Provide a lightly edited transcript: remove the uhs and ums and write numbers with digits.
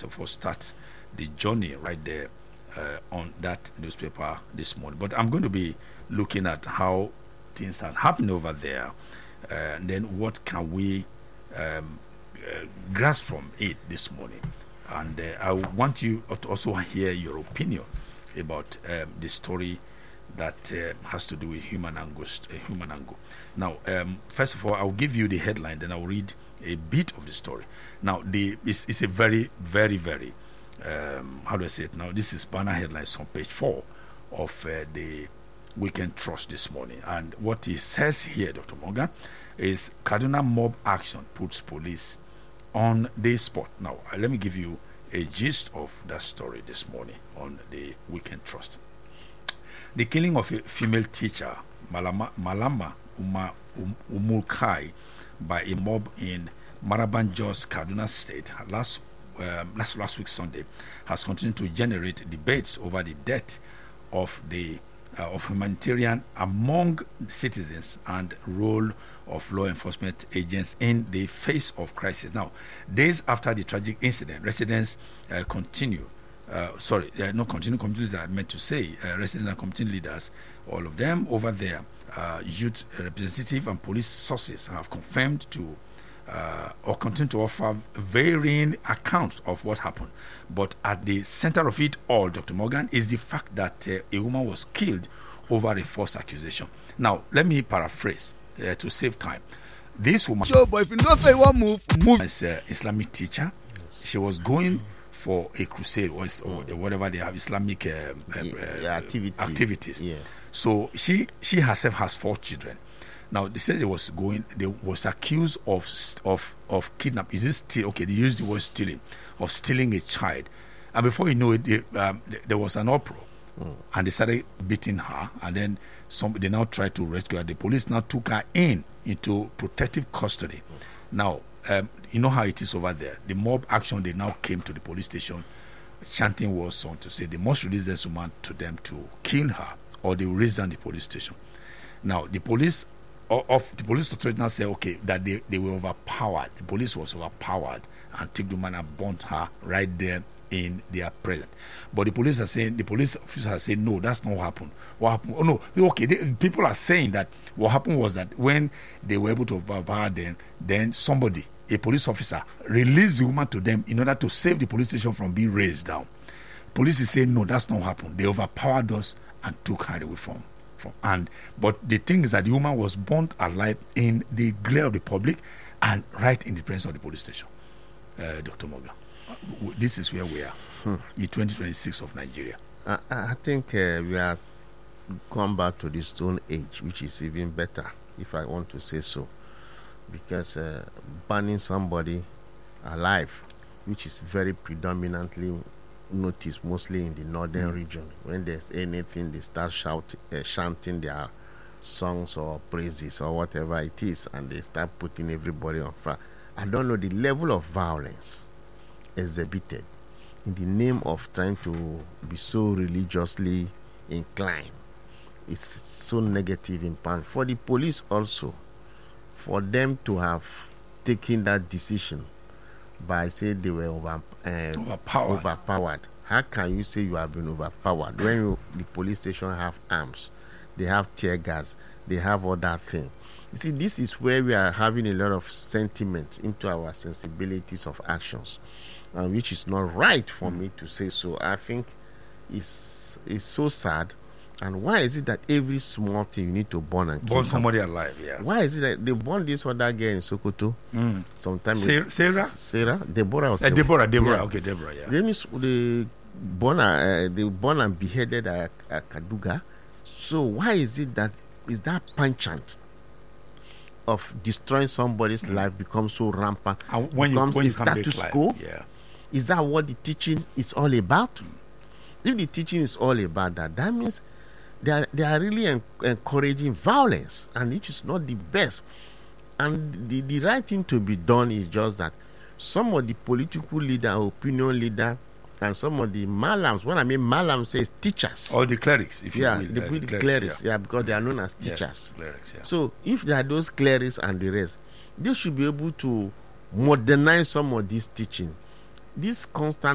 of all start the journey right there on that newspaper this morning. But I'm going to be looking at how things are happening over there, and then what can we grasp from it this morning. And I want you to also hear your opinion about the story that has to do with human angle. Now, first of all, I'll give you the headline, then I'll read a bit of the story. Now, it's a very, very, very, how do I say it now? This is banner headlines on page 4 of the Weekend Trust this morning. And what it says here, Dr. Morgan, is Kaduna mob action puts police on the spot. Now, let me give you a gist of that story this morning on the Weekend Trust. The killing of a female teacher, Malama Umulkai, by a mob in Maraban Jos, Kaduna State, last week Sunday, has continued to generate debates over the death of humanitarian among citizens and role of law enforcement agents in the face of crisis. Now, days after the tragic incident, residents community leaders, I meant to say, resident and community leaders, all of them over there, youth representative and police sources have confirmed to or continue to offer varying accounts of what happened. But at the center of it all, Dr. Morgan, is the fact that a woman was killed over a false accusation. Now, let me paraphrase to save time. This woman, but if you don't say one move. As an Islamic teacher, she was going for a crusade or whatever they have, Islamic activities. Yeah. So she herself has 4 children. Now they said they was accused of kidnap. Is this still okay? They used the word stealing, of stealing a child, and before you know it, there was an uproar, and they started beating her, and then they now tried to rescue her. The police now took her into protective custody. Now you know how it is over there. The mob action, they now came to the police station, chanting war song to say they must release this woman to them to kill her, or they will raise down the police station. Now the police authority now say okay that they were overpowered. The police was overpowered and took the woman and burnt her right there in their presence. But the police officers are saying no, that's not what happened. What happened? Oh no, okay. People are saying that what happened was that when they were able to overpower them, then somebody, a police officer, released the woman to them in order to save the police station from being razed down. Police is saying no, that's not what happened. They overpowered us and took her away from. But the thing is that the woman was burnt alive in the glare of the public and right in the presence of the police station. Dr. Morgan, this is where we are in 2026 of Nigeria. I think we are going back to the Stone Age, which is even better, if I want to say so, because burning somebody alive, which is very predominantly noticed mostly in the northern region. When there's anything, they start chanting their songs or praises or whatever it is, and they start putting everybody on fire. I don't know the level of violence exhibited in the name of trying to be so religiously inclined. It's so negative impact for the police also, for them to have taken that decision by saying they were overpowered. How can you say you have been overpowered when the police station have arms, they have tear gas, they have all that thing? You see, this is where we are having a lot of sentiment into our sensibilities of actions, which is not right for me to say so. I think it's so sad. And why is it that every small thing you need to burn somebody alive? Yeah. Why is it that they burn this other girl in Sokoto? Sometimes Sarah, Deborah. Deborah. Yeah. Okay, Deborah. Yeah. Then they burn and beheaded at Kaduga. So why is it that that penchant of destroying somebody's life becomes so rampant? When becomes you a status quo? Yeah. Is that what the teaching is all about? If the teaching is all about that means they are really encouraging violence, and it is not the best. And the right thing to be done is just that some of the political leader, opinion leader, and some of the malams, when I mean malams, says teachers. Or the clerics, if you will. The clerics, because they are known as teachers. Yes, clerics, yeah. So if there are those clerics and the rest, they should be able to modernize some of this teaching. This constant